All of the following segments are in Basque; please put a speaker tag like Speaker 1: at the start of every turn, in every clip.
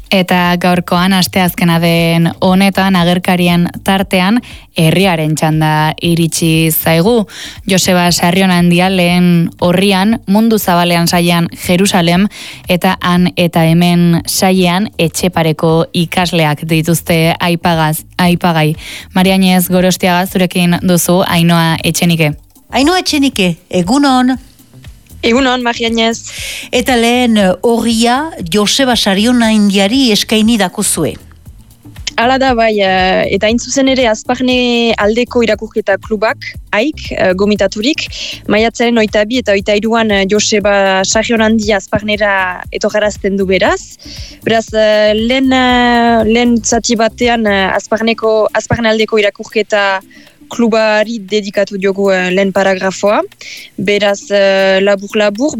Speaker 1: Eta gaurkoan asteazkena den honetan agerkarien tartean herriaren txanda iritsi zaigu. Joseba Sarrionandia lehen orrian Mundu Zabalean sailean Jerusalem eta han eta hemen sailean Etxepareko ikasleak dituzte aipagai. Maria Añez Gorostiaga zurekin duzu Ainhoa Etxenike.
Speaker 2: Ainhoa Etxenike, egunon.
Speaker 3: Egunon, Maria Añez.
Speaker 2: Eta lehen orria Joseba Sarrionandiari eskaini dakuzue.
Speaker 3: Hala da bai, eta hain zuzen ere Azparne aldeko irakurketa klubak, AIK, gomitaturik, maiatzaren 22 eta 23an Joseba Sarrionandia Azparnera etorrarazten du beraz. Beraz, lehen zati batean Azparne aldeko irakurketa klubari dedikatu diogu lehen paragrafoa. Beraz, labur,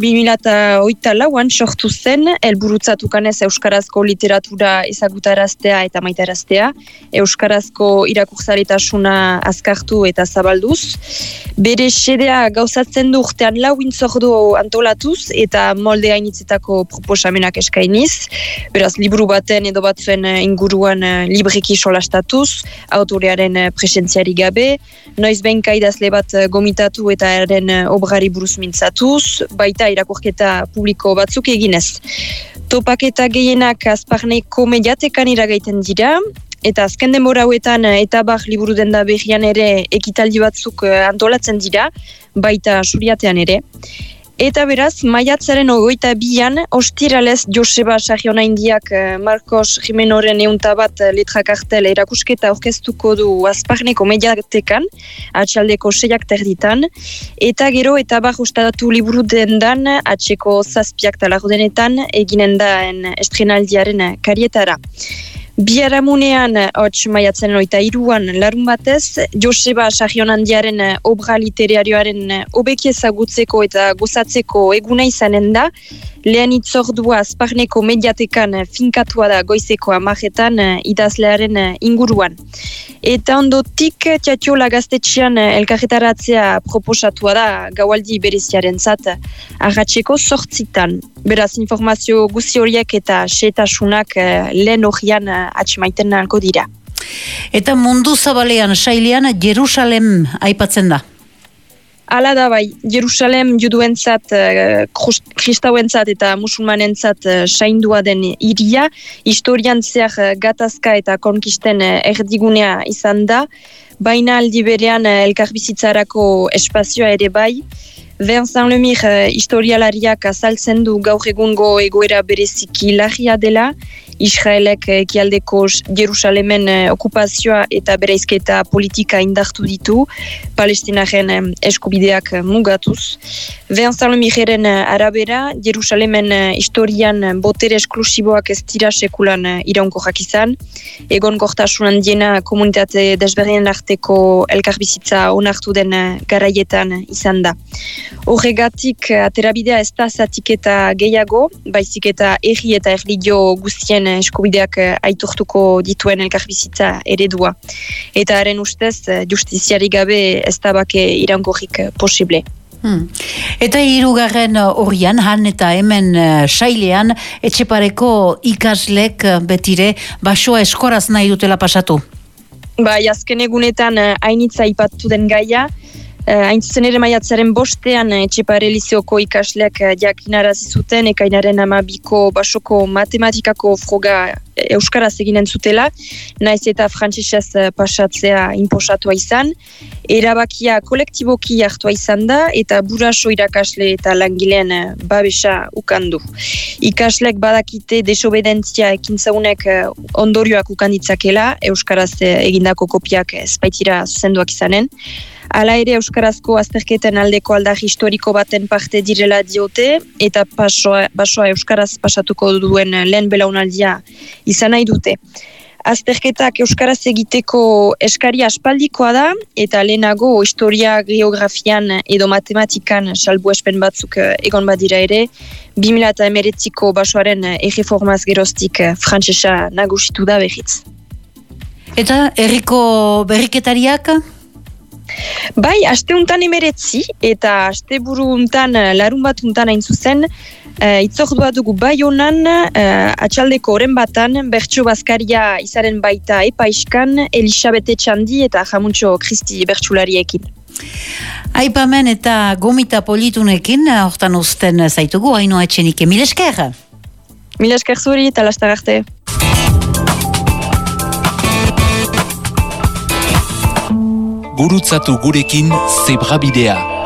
Speaker 3: 2008an sortu zen, helburutzatukanez euskarazko literatura ezagutaraztea eta maitaraztea, euskarazko irakurtzaletasuna azkartu eta zabalduz. Bere xedea gauzatzen du urtean 4 intzordu antolatuz eta molde hainitzetako proposamenak eskainiz. Beraz, liburu baten edo batzuen inguruan libreki solastatuz, autorearen presentziari gabe, noiz behinka idazle bat gomitatu eta eren obrari buruz mintzatuz, baita irakurketa publiko batzuk eginez. Topaketa gehienak Azparneko mediatekan iragaiten dira, eta azken denbora hauetan Etabar liburu denda berrian ere ekitaldi batzuk antolatzen dira, baita Suriatean ere. Eta beraz, maiatzaren 22an, ostiralez Joseba Sarrionandiak Marcos Jimenoren 101 letra kartel erakusketa orkestuko du Azparneko mediatekan, atxaldeko 6:30, eta gero Etabar ostatu liburu dendan, atxeko 7 talardenetan, eginen da estrenaldiaren karietara. Biharamunean, maiatzen 23an, larun batez, Joseba Sarrionandiaren obra literarioaren hobeki ezagutzeko eta gozatzeko eguna izanen da, lehen itzordua Azparneko mediatekan finkatua da goizeko 10:00 idazlearen inguruan. Eta ondotik, Tiatiola gaztetxean elkarretaratzea proposatua da gaualdi bereziaren zat, arratseko 8:00. Beraz, informazio guzi horiek eta xehetasunak lehen horian atxemaiten nalko dira.
Speaker 2: Eta Mundu Zabalean sailean Jerusalem aipatzen da.
Speaker 3: Hala da bai, Jerusalem juduentzat, kristauentzat eta musulmanentzat saindua den hiria, historian zehar gatazka eta konkisten erdigunea izan da, baina aldi berean elkarbizitzarako espazioa ere bai. Vincent Lemire historialariak azaltzen du gaur egungo egoera bereziki larria dela, Israelek ekialdeko Jerusalemen okupazioa eta bereizketa politika indartu ditu, Palestinaren eskubideak mugatuz. Vincent Lemireren arabera, Jerusalemen historian botere esklusiboak ez dira sekulan iraunkorrak izan, egonkortasun handiena komunitate desberdinen arteko elkarbizitza onartu den garaietan izan da. Horregatik, aterabidea ez da zatiketa gehiago, baizik eta erri eta erligio guztien eskubideak aitortuko dituen elkarbizitza eredua. Eta haren ustez, justiziari gabe ez da bake iraunkorrik posible.
Speaker 2: Eta 3. orrian, han eta hemen sailean, Etxepareko ikaslek betire basoa eskoraz nahi dutela pasatu.
Speaker 3: Bai, azken egunetan hainitza aipatu den gaia, hain zuzen ere maiatzaren 5ean Etxepare lizeoko ikasleak jakinarazi zuten ekainaren 12ko basoko matematikako froga euskaraz eginen zutela, naiz eta frantsesez pasatzea inposatua izan. Erabakia kolektiboki hartua izan da eta buraso irakasle eta langileen babesa ukandu. Ikaslek badakite desobedentzia ekintzaunek ondorioak ukanditzakela, euskaraz egindako kopiak ezbaitira zuzenduak izanen. Hala ere euskarazko azterketen aldeko aldar historiko baten parte direla diote eta basoa euskaraz pasatuko duen lehen belaunaldia izan nahi dute. Azterketak euskaraz egiteko eskari aspaldikoa da eta lehenago historia, geografian edo matematikan salbuespen batzuk egon badira ere, 2019ko basoaren erreformaz geroztik frantsesa nagusitu da berriz.
Speaker 2: Eta herriko berriketariak?
Speaker 3: Bai, aste untan 19 eta aste buru untan larun bat untan hain zuzen, itzordua dugu Baionan, atxaldeko oren batan, Bertso Bazkaria izaren baita epaiskan, Elisabete Txandi eta Jamuntxo Kristi bertsulariekin.
Speaker 2: Aipamen eta gomita politunekin, hortan uzten zaitugu, Ainoa Etxenike. Mil esker!
Speaker 3: Mil esker zuri eta lastar arte.
Speaker 4: Gurutzatu gurekin Zebrabidea.